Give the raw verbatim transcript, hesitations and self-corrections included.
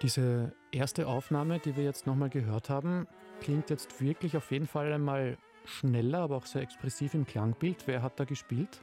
Diese erste Aufnahme, die wir jetzt nochmal gehört haben, klingt jetzt wirklich auf jeden Fall einmal schneller, aber auch sehr expressiv im Klangbild. Wer hat da gespielt?